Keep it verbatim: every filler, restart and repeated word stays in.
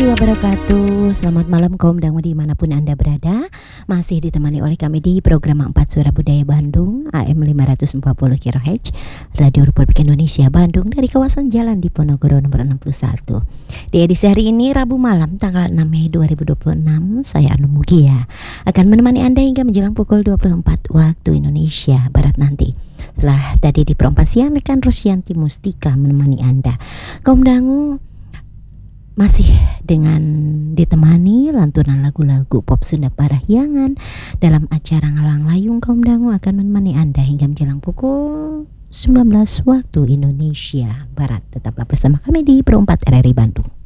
wabarakatuh. Selamat malam kaum dangu dimanapun Anda berada. Masih ditemani oleh kami di program empat Suara Budaya Bandung A M lima empat puluh kHz Radio Republik Indonesia Bandung dari kawasan Jalan Diponegoro nomor enam puluh satu. Di edisi hari ini Rabu malam tanggal enam Mei dua ribu dua puluh enam, saya Anu Mugia akan menemani Anda hingga menjelang pukul dua puluh empat waktu Indonesia Barat nanti. Setelah tadi di perempat siang rekan Rusyanti Mustika menemani Anda. Kaum dangu masih dengan ditemani lantunan lagu-lagu pop Sunda Parahyangan dalam acara Ngalang Layung. Kaum dangu akan menemani Anda hingga menjelang pukul sembilan belas waktu Indonesia Barat. Tetaplah bersama kami di Perempat R R I Bandung.